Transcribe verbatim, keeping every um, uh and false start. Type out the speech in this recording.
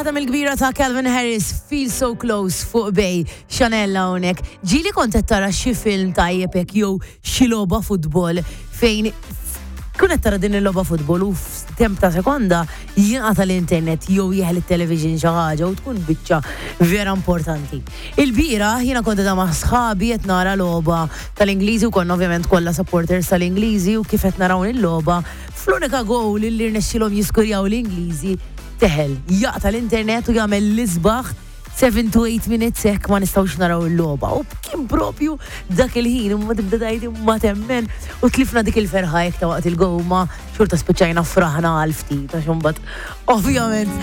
waħda mill-kbira ta' Calvin Harris, Feel So Close fuq bej Xanella hawnhekk. Ġili kont qed tara xi film tajjeb hekk jew xi logħba futbol fejn kun qed tara din il-logħba futbol u f'temp ta' sekonda jinqata' l-internet jew jeħel it-television xi ħaġa u tkun biċċa vera importanti. Il-bira jiena kont qed ma' sħabi qed nara logħba tal-Ingliżi u konna ovvjament kollha supporters tal-Ingliżi u kif qed naraw il-logħba fl-unika gowl li rnexxilhom jiskurjaw l-Ingliżi teħel jaqta l-internet u jagħmel l-isbaħ seven to eight minutes hekk ma nistgħux naraw il-logħba. U kien propju dak il-ħin u ma tibda tajti ma temmen u tlifna dik il-ferħa hekk ta' waqt il-gowma xorta spiċċajna fraħna għal ftit għax imbagħad ovvjament